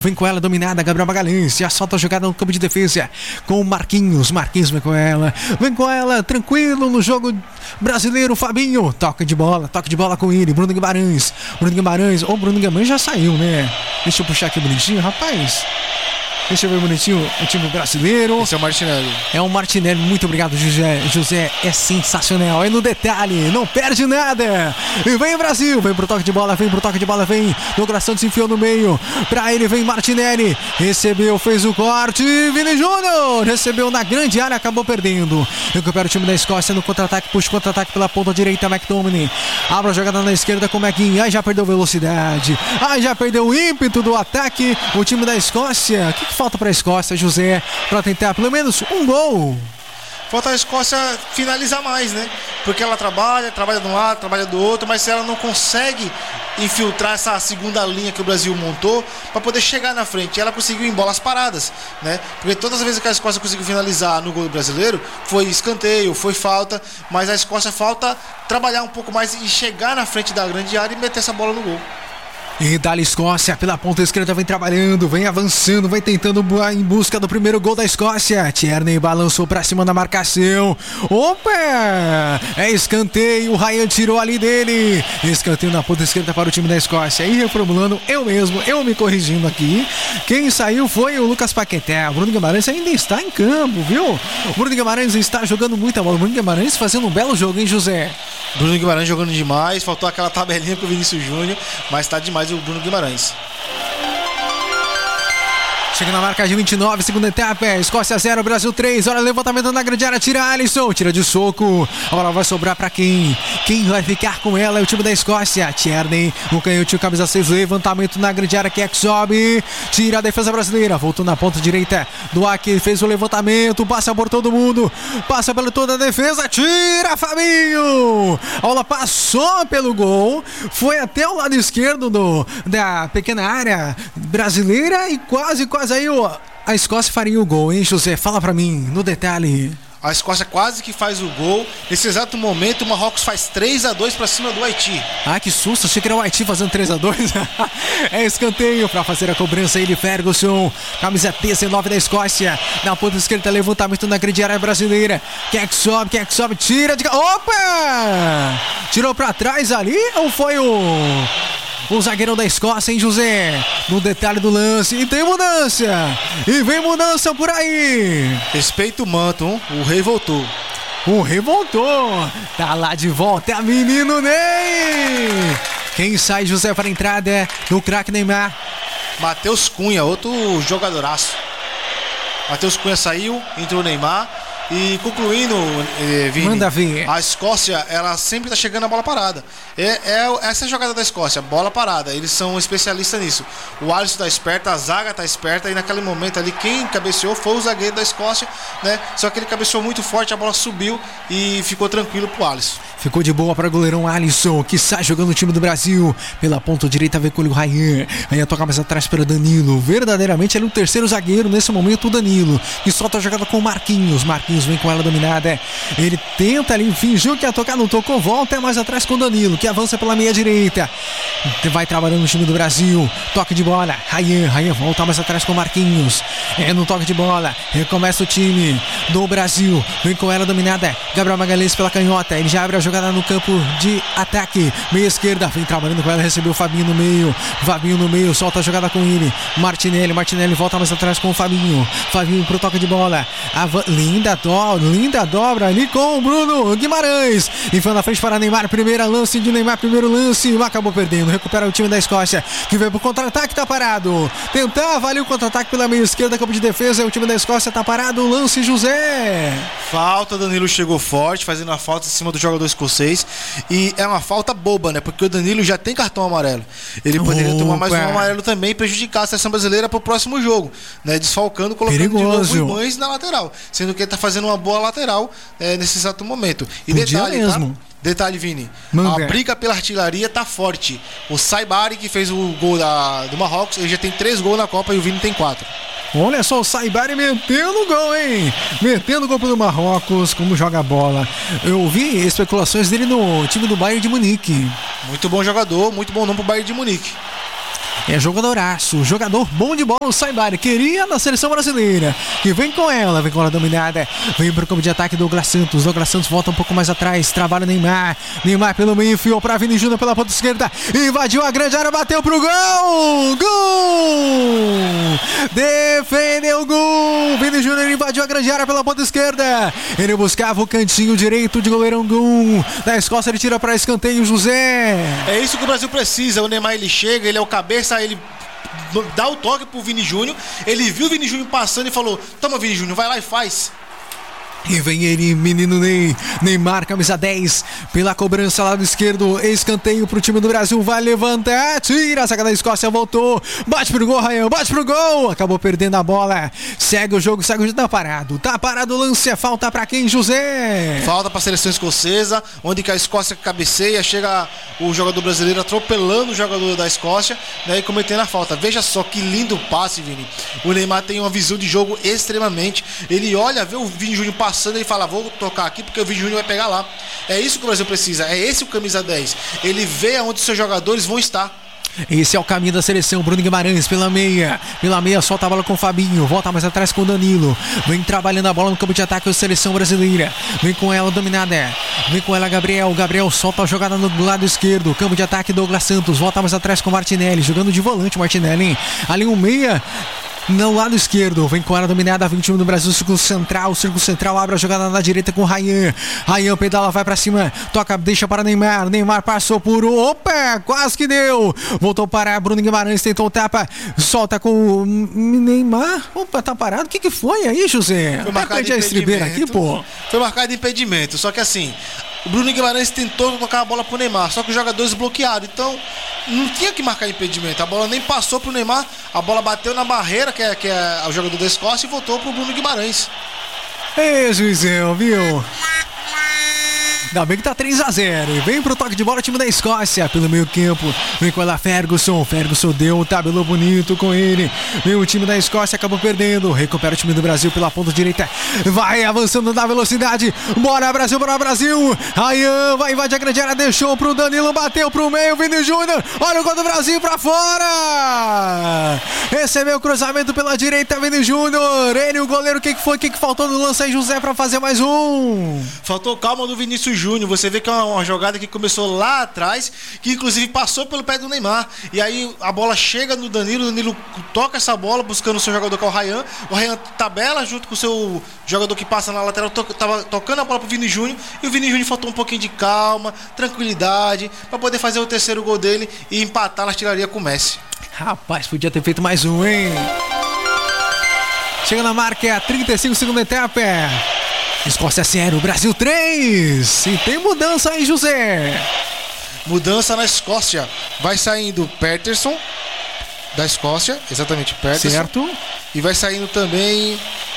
Vem com ela, dominada, Gabriel Magalhães, assalta a jogada no campo de defesa com o Marquinhos vem com ela, tranquilo no jogo brasileiro, Fabinho, toque de bola com ele, Bruno Guimarães, o Bruno Guimarães já saiu, né? Deixa eu puxar aqui bonitinho, rapaz. Deixa eu ver bonitinho o time brasileiro. Esse é o Martinelli. É o Martinelli, muito obrigado, José é sensacional, é no detalhe, não perde nada. E vem o Brasil, vem pro toque de bola, vem. Douglas Santos enfiou no meio, pra ele vem Martinelli, recebeu, fez o corte, Vini Júnior, recebeu na grande área, acabou perdendo. Recupera o time da Escócia no contra-ataque, puxa o contra-ataque pela ponta direita, McTominay, abre a jogada na esquerda com o Meguinho, aí já perdeu velocidade, aí já perdeu o ímpeto do ataque, o time da Escócia. O que falta para a Escócia, José, para tentar pelo menos um gol? Falta a Escócia finalizar mais, né? Porque ela trabalha de um lado, trabalha do outro, mas se ela não consegue infiltrar essa segunda linha que o Brasil montou para poder chegar na frente, ela conseguiu em bolas paradas, né? Porque todas as vezes que a Escócia conseguiu finalizar no gol brasileiro, foi escanteio, foi falta, mas a Escócia falta trabalhar um pouco mais e chegar na frente da grande área e meter essa bola no gol. E dá-lhe Escócia pela ponta esquerda, vem trabalhando, vem avançando, vai tentando em busca do primeiro gol da Escócia. Tierney balançou pra cima da marcação. Opa! É escanteio, o Ryan tirou ali dele. Escanteio na ponta esquerda para o time da Escócia. E reformulando, eu me corrigindo aqui. Quem saiu foi o Lucas Paquetá. O Bruno Guimarães ainda está em campo, viu? O Bruno Guimarães está jogando muita bola. O Bruno Guimarães fazendo um belo jogo, hein, José? Bruno Guimarães jogando demais, faltou aquela tabelinha pro Vinícius Júnior, mas tá demais o Bruno Guimarães. Chega na marca de 29, segunda etapa, Escócia 0, Brasil 3, olha o levantamento na grande área, tira Alisson, tira de soco, a bola vai sobrar pra quem? Quem vai ficar com ela é o time da Escócia, Tierney, o canhotinho, camisa 6, levantamento na grande área, que é que sobe, tira a defesa brasileira, voltou na ponta direita do Aki, fez o levantamento, passa por todo mundo, passa pela toda a defesa, tira Fabinho, a bola passou pelo gol, foi até o lado esquerdo da pequena área brasileira e quase aí a Escócia faria o gol, hein, José? Fala pra mim, no detalhe. A Escócia quase que faz o gol. Nesse exato momento, o Marrocos faz 3-2 pra cima do Haiti. Ah, que susto, achei que era o Haiti fazendo 3-2. É escanteio pra fazer a cobrança aí de Ferguson. Camisa 19 da Escócia. Na ponta esquerda, levantamento na grande área brasileira. Quem é que sobe, tira de... Opa! Tirou pra trás ali ou foi o zagueirão da Escócia, hein, José? No detalhe do lance. E tem mudança. E vem mudança por aí. Respeita o manto, o rei voltou. O rei voltou. Tá lá de volta, é menino Ney. Quem sai, José, para a entrada do craque Neymar? Matheus Cunha, outro jogadoraço. Matheus Cunha saiu, entrou o Neymar. E concluindo, Vini, manda ver. A Escócia, ela sempre tá chegando a bola parada. Essa é a jogada da Escócia, bola parada. Eles são especialistas nisso. O Alisson tá esperto, a zaga tá esperta. E naquele momento ali, quem cabeceou foi o zagueiro da Escócia, né? Só que ele cabeceou muito forte, a bola subiu e ficou tranquilo pro Alisson. Ficou de boa para o goleirão Alisson, que sai jogando o time do Brasil. Pela ponta direita vem com o Ryan. Ryan toca mais atrás para o Danilo. Verdadeiramente ele é o terceiro zagueiro nesse momento, o Danilo. Que solta a jogada com o Marquinhos. Marquinhos vem com ela dominada. Ele tenta ali, fingiu que ia tocar, não tocou, volta mais atrás com o Danilo, que avança pela meia direita. Vai trabalhando o time do Brasil. Toque de bola. Ryan volta mais atrás com o Marquinhos. No toque de bola. Recomeça o time do Brasil. Vem com ela dominada. Gabriel Magalhães pela canhota. Ele já abre a jogada no campo de ataque, meia esquerda, vem trabalhando com ela, recebeu o Fabinho no meio, solta a jogada com ele, Martinelli volta mais atrás com o Fabinho pro toque de bola, linda dobra ali com o Bruno Guimarães, e foi na frente para Neymar, primeiro lance, acabou perdendo, recupera o time da Escócia, que veio pro contra-ataque, tá parado, tentava ali o contra-ataque pela meia esquerda, campo de defesa, o time da Escócia tá parado, lance José. Falta, Danilo chegou forte, fazendo a falta em cima do jogador escocês, e é uma falta boba, né? Porque o Danilo já tem cartão amarelo. Ele poderia tomar mais um amarelo também e prejudicar a seleção brasileira pro próximo jogo, né? Desfalcando, colocando perigoso. de novo o Ibães na lateral, sendo que ele tá fazendo uma boa lateral nesse exato momento. E podia mesmo. Tá? Detalhe, Vini, Manda. A briga pela artilharia tá forte. O Saibari, que fez o gol do Marrocos, ele já tem 3 gols na Copa e o Vini tem 4. Olha só o Saibari metendo gol, hein? Metendo gol pelo Marrocos, como joga a bola. Eu vi especulações dele no time do Bayern de Munique. Muito bom jogador, muito bom nome pro Bayern de Munique. É jogadoraço, jogador bom de bola, o Saibari, queria na seleção brasileira. E vem com ela dominada. Vem pro campo de ataque Douglas Santos volta um pouco mais atrás, trabalha Neymar pelo meio, enfiou pra Vini Júnior pela ponta esquerda, invadiu a grande área, bateu pro gol! Gol! Defendeu o gol! Vini Júnior invadiu a grande área pela ponta esquerda, ele buscava o cantinho direito de goleirão Gol. Da Escócia ele tira pra escanteio, José. É isso que o Brasil precisa, o Neymar ele chega, ele é o cabeça, ele dá o toque pro Vini Júnior, ele viu o Vini Júnior passando e falou: toma Vini Júnior, vai lá e faz. E vem ele, menino Neymar, camisa 10, pela cobrança lado esquerdo, escanteio pro time do Brasil, vai levantar, tira a zaga da Escócia, voltou, bate pro gol, Ryan, bate pro gol, acabou perdendo a bola, segue o jogo, tá parado o lance, é falta pra quem, José? Falta pra seleção escocesa, onde que a Escócia cabeceia, chega o jogador brasileiro atropelando o jogador da Escócia, né, e cometendo a falta. Veja só que lindo passe, Vini. O Neymar tem uma visão de jogo extremamente, ele olha, vê o Vini Júnior passando e fala: vou tocar aqui porque o Vini Júnior vai pegar lá. É isso que o Brasil precisa, é esse o camisa 10. Ele vê aonde os seus jogadores vão estar. Esse é o caminho da seleção. Bruno Guimarães pela meia, solta a bola com o Fabinho, volta mais atrás com o Danilo, vem trabalhando a bola no campo de ataque da seleção brasileira, vem com ela dominada, vem com ela Gabriel solta a jogada no lado esquerdo, campo de ataque Douglas Santos, volta mais atrás com o Martinelli, jogando de volante o Martinelli, hein? Ali um meia no lado esquerdo, vem com ela dominada, 21 do Brasil, círculo central, abre a jogada na direita com o Ryan pedala, vai pra cima, toca, deixa para Neymar passou por opa, quase que deu, voltou para Bruno Guimarães, tentou tapa, solta com o Neymar, opa, tá parado, o que foi aí, José? Foi marcado de impedimento aqui, pô. Foi marcado de impedimento, só que assim, o Bruno Guimarães tentou tocar a bola pro Neymar, só que os jogadores bloquearam, então não tinha que marcar impedimento, a bola nem passou pro Neymar, a bola bateu na barreira, que é o jogador da Escócia, e voltou pro Bruno Guimarães. Juizão, viu? Ainda bem que tá 3-0. Vem pro toque de bola o time da Escócia pelo meio campo. Vem com ela Ferguson deu, tabelou bonito com ele. Vem o time da Escócia, acabou perdendo. Recupera o time do Brasil pela ponta direita. Vai avançando na velocidade. Bora Brasil, Ryan vai invadir a grande área, deixou pro Danilo, bateu pro meio, Vini Júnior. Olha o gol do Brasil pra fora. Recebeu o cruzamento pela direita, Vini Júnior. Ele, o goleiro, o que foi? O que faltou no lance aí, José, pra fazer mais um? Faltou calma do Vinícius Júnior, você vê que é uma jogada que começou lá atrás, que inclusive passou pelo pé do Neymar, e aí a bola chega no Danilo, o Danilo toca essa bola buscando o seu jogador que é o Ryan tabela junto com o seu jogador que passa na lateral, tava tocando a bola pro Vini Júnior, e o Vini Júnior faltou um pouquinho de calma, tranquilidade, para poder fazer o terceiro gol dele e empatar na artilharia com o Messi. Rapaz, podia ter feito mais um, hein? Chega na marca, 35 segunda etapa. Escócia 0, Brasil 3. E tem mudança aí, José. Mudança na Escócia. Vai saindo Peterson da Escócia, exatamente, Peterson. Certo. E vai saindo também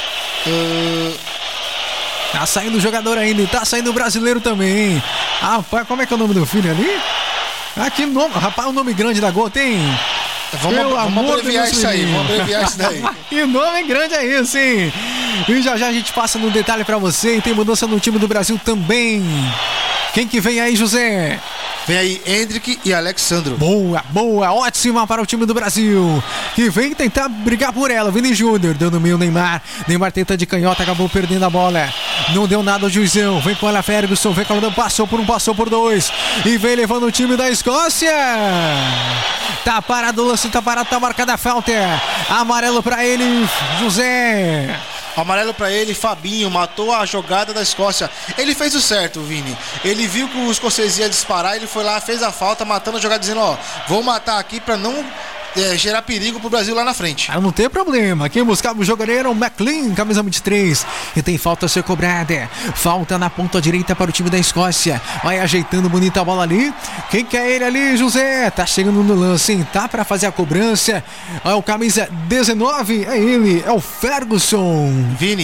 tá saindo o jogador ainda, tá saindo o brasileiro também. Rapaz, como é que é o nome do filho ali? Que nome, rapaz, o nome grande da gol tem. Vamos abreviar isso aí, vamos abreviar isso daí. E o nome grande é esse, hein? E já a gente passa no detalhe pra você. E tem mudança no time do Brasil também. Quem que vem aí, José? Vem aí Hendrick e Alexandro. Boa, ótima para o time do Brasil, que vem tentar brigar por ela. Vini Júnior deu no meio, Neymar tenta de canhota, acabou perdendo a bola. Não deu nada o juizão. Vem com ela Ferguson, vem com ela, passou por um, passou por dois. E vem levando o time da Escócia. Tá parado o lance, tá marcada a falta. Amarelo para ele, José. Amarelo pra ele, Fabinho matou a jogada da Escócia. Ele fez o certo, Vini. Ele viu que o escocês ia disparar, ele foi lá, fez a falta, matando a jogada, dizendo: vou matar aqui pra não gerar perigo pro Brasil lá na frente. Não tem problema. Quem buscava o jogador era o McLean, camisa 23. E tem falta a ser cobrada. Falta na ponta direita para o time da Escócia. Vai ajeitando bonita a bola ali. Quem que é ele ali, José? Tá chegando no lance, hein? Tá pra fazer a cobrança. Olha o camisa 19. É ele, é o Ferguson. Vini,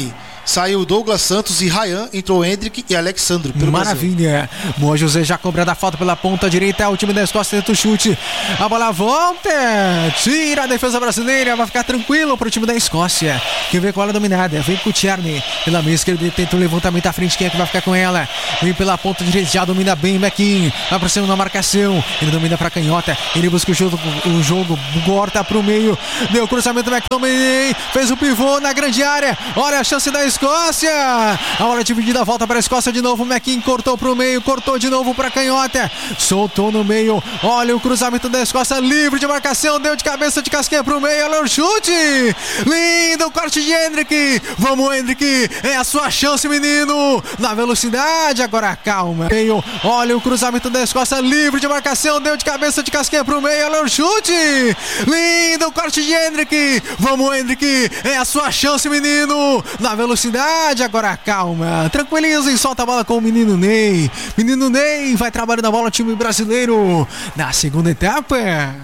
Saiu Douglas Santos e Ryan, entrou Hendrick e Alexandro. Maravilha. Moa José já cobrando a falta pela ponta direita. O time da Escócia tenta o chute. A bola volta. Tira a defesa brasileira. Vai ficar tranquilo pro time da Escócia, que vem com ela dominada. Vem com o Tierney pela meia esquerda. Tenta o levantamento à frente. Quem é que vai ficar com ela? Vem pela ponta direita. Já domina bem o Mequinho. Vai pra cima na marcação. Ele domina pra canhota. Ele busca o jogo. Corta pro meio. Deu cruzamento. McTominay fez o pivô na grande área. Olha a chance da Escócia. A hora dividida, volta para a Escócia de novo. McKean cortou para o meio, cortou de novo para a canhota, soltou no meio. Olha o cruzamento da Escócia, livre de marcação, deu de cabeça de casquinha para o meio. Olha o chute, lindo corte de Hendrick. Vamos, Hendrick, é a sua chance, menino. Na velocidade, agora calma. Meio. Olha o cruzamento da Escócia, livre de marcação, deu de cabeça de casquinha para o meio. Olha o chute, lindo corte de Hendrick. Vamos, Hendrick, é a sua chance, menino. Na velocidade, agora calma, tranquiliza e solta a bola com o menino Ney. Menino Ney vai trabalhando a bola, time brasileiro na segunda etapa.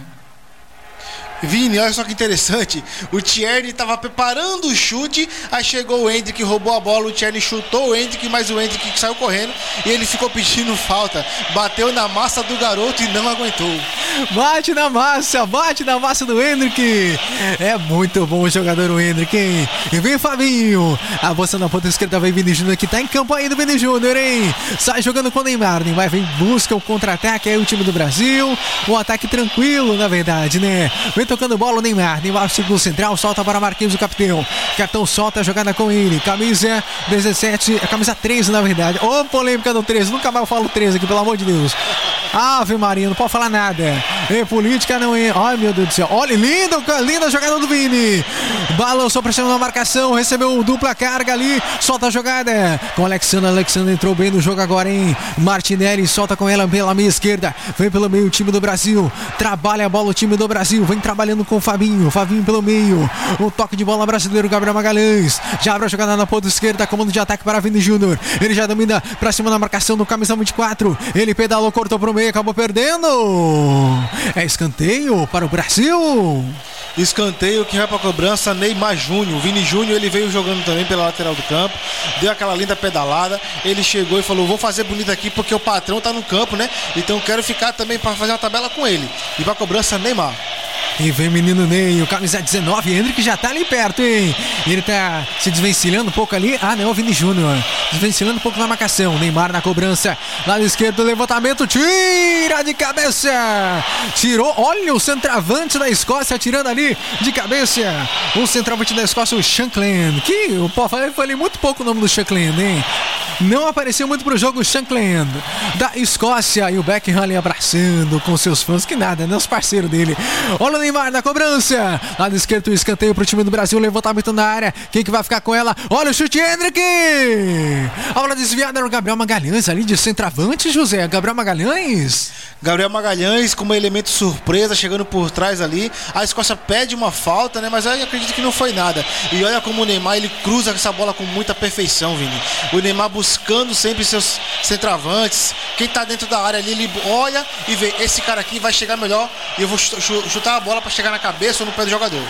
Vini, olha só que interessante. O Tierney estava preparando o chute, aí chegou o Hendrick, roubou a bola, o Tierney chutou o Hendrick, mas o Hendrick saiu correndo e ele ficou pedindo falta. Bateu na massa do garoto e não aguentou. Bate na massa do Hendrick. É muito bom o jogador, o Hendrick, hein? E vem Fabinho. A bolsa na ponta esquerda, vem Vini Júnior, que tá em campo ainda, Vini Júnior, hein? Sai jogando com o Neymar. Neymar vem, busca o contra-ataque, aí o time do Brasil. Um ataque tranquilo, na verdade, né? Vem tocando bola o Neymar. Neymar segundo central, solta para Marquinhos, o capitão. Cartão solta a jogada com ele. Camisa 17, camisa 13, na verdade. Ô, polêmica do 13. Nunca mais eu falo 13 aqui, pelo amor de Deus. Ave Maria, não pode falar nada. Política não é. Ai, meu Deus do céu. Olha, linda jogada do Vini. Balançou pra cima da marcação. Recebeu dupla carga ali. Solta a jogada com o Alexandre. Alexandre entrou bem no jogo agora, hein? Martinelli solta com ela pela meia esquerda. Vem pelo meio o time do Brasil. Trabalha a bola o time do Brasil. Vem trabalhando com o Fabinho. Fabinho pelo meio. O toque de bola brasileiro, Gabriel Magalhães. Já abre a jogada na ponta esquerda. Comando de ataque para Vini Júnior. Ele já domina pra cima da marcação do camisa 24. Ele pedalou, cortou pro meio. Acabou perdendo. É escanteio para o Brasil. Escanteio que vai para a cobrança, Neymar Júnior. O Vini Júnior, ele veio jogando também pela lateral do campo, deu aquela linda pedalada. Ele chegou e falou: vou fazer bonito aqui porque o patrão tá no campo, né? Então quero ficar também para fazer uma tabela com ele. E para a cobrança, Neymar. E vem menino Ney, o camisa 19, Hendrick já tá ali perto, hein? Ele tá se desvencilhando um pouco ali. Ah, não, o Vini Júnior. Desvencilhando um pouco na marcação. Neymar na cobrança. Lado esquerdo, levantamento. Tira de cabeça. Tirou. Olha o centroavante da Escócia tirando ali de cabeça. O centroavante da Escócia, o Shankland. Que eu falei muito pouco o nome do Shankland, hein? Não apareceu muito pro jogo o Shankland da Escócia. E o Beckham ali abraçando com seus fãs. Que nada, né? Os parceiros dele. Olha o Neymar na cobrança. Lado esquerdo, o escanteio pro time do Brasil. Levantamento na área. Quem que vai ficar com ela? Olha o chute, Hendrick. A bola desviada era o Gabriel Magalhães ali de centroavante, José. Gabriel Magalhães. Gabriel Magalhães como elemento surpresa, chegando por trás ali. A Escócia pede uma falta, né? Mas eu acredito que não foi nada. E olha como o Neymar, ele cruza essa bola com muita perfeição, Vini. O Neymar buscando sempre seus centroavantes. Quem tá dentro da área ali, ele olha e vê: esse cara aqui vai chegar melhor e eu vou chutar a bola para chegar na cabeça ou no pé do jogador.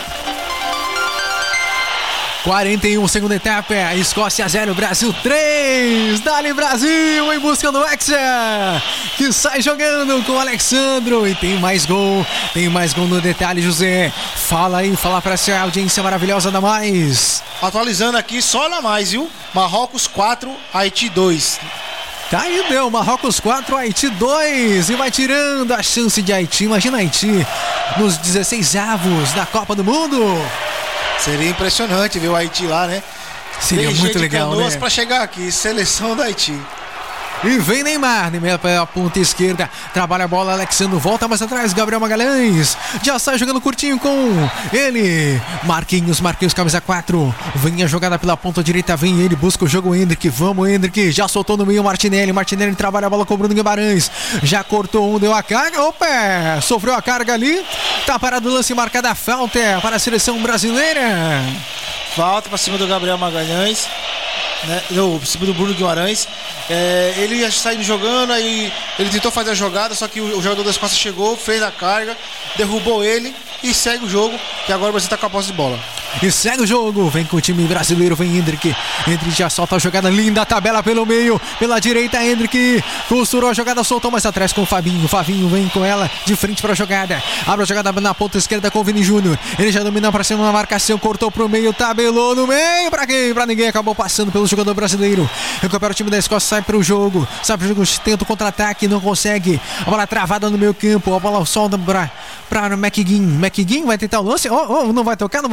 41, segunda etapa, Escócia 0, Brasil 3. Dali Brasil em busca do Hexa, que sai jogando com o Alexandro. E tem mais gol no detalhe, José. Fala aí, fala pra essa audiência maravilhosa da Mais. Atualizando aqui, só na Mais, viu? Marrocos 4, Haiti 2. Tá aí, deu Marrocos 4, Haiti 2. E vai tirando a chance de Haiti. Imagina Haiti nos 16avos da Copa do Mundo. Seria impressionante ver o Haiti lá, né? Seria muito legal, né? Para chegar aqui, seleção da Haiti. E vem Neymar pela ponta esquerda. Trabalha a bola, Alexandre volta mais atrás. Gabriel Magalhães já sai jogando curtinho com ele. Marquinhos, camisa 4. Vem a jogada pela ponta direita, vem ele, busca o jogo, Hendrick. Vamos, Hendrick. Já soltou no meio o Martinelli. Martinelli trabalha a bola com o Bruno Guimarães. Já cortou um, deu a carga. Opa! Sofreu a carga ali. Tá parado o lance, marcada a falta para a seleção brasileira. Falta para cima do Gabriel Magalhães, né? Não, para cima do Bruno Guimarães. Ele ia sair jogando, aí ele tentou fazer a jogada, só que o jogador da Escócia chegou, fez a carga, derrubou ele e segue o jogo, que agora você está com a posse de bola. e segue o jogo. Vem com o time brasileiro, vem Hendrick. Hendrick já solta a jogada linda, tabela pelo meio, pela direita, Hendrick costurou a jogada, soltou mais atrás com o Fabinho. Fabinho vem com ela de frente para a jogada, abre a jogada na ponta esquerda com o Vini Júnior. Ele já domina para cima na marcação, cortou pro meio, tabelou no meio, para quem? Para ninguém, acabou passando pelo jogador brasileiro. Recupera o time da Escócia, sai pro jogo, tenta o contra-ataque, não consegue. A bola travada no meio campo, a bola solta para o McGinn. McGinn vai tentar o lance, não vai tocar, não vai